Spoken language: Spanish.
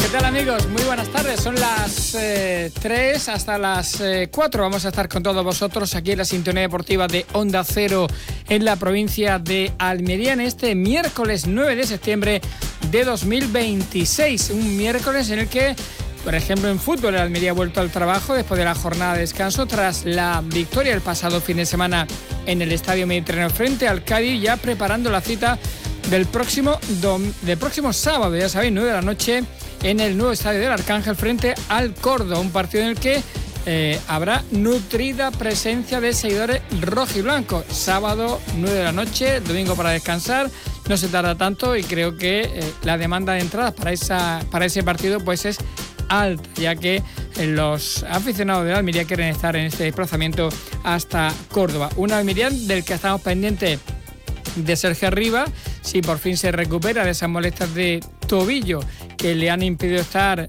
tal, amigos? Muy buenas tardes. Son las 3 hasta las 4. Vamos a estar con todos vosotros aquí en la sintonía deportiva de Onda Cero en la provincia de Almería en este miércoles 9 de septiembre de 2026. Un miércoles en el que, por ejemplo, en fútbol, el Almería ha vuelto al trabajo después de la jornada de descanso tras la victoria el pasado fin de semana en el Estadio Mediterráneo frente al Cádiz, ya preparando la cita del próximo sábado, ya sabéis, 9 de la noche, en el nuevo Estadio del Arcángel frente al Córdoba, un partido en el que habrá nutrida presencia de seguidores rojiblancos. Sábado, 9 de la noche, domingo para descansar, no se tarda tanto y creo que la demanda de entradas para ese partido pues es alta, ya que los aficionados de Almería quieren estar en este desplazamiento hasta Córdoba. Un Almería del que estamos pendientes de Sergio Rivas, si por fin se recupera de esas molestias de tobillo que le han impedido estar